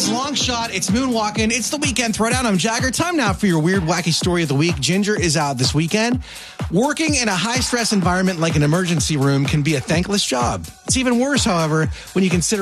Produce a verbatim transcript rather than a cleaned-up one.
guys, long shot. It's moonwalking. It's the weekend throwdown. I'm Jagger. Time now for your weird, wacky story of the week. Ginger is out this weekend. Working in a high-stress environment like an emergency room can be a thankless job. It's even worse, however, when you consider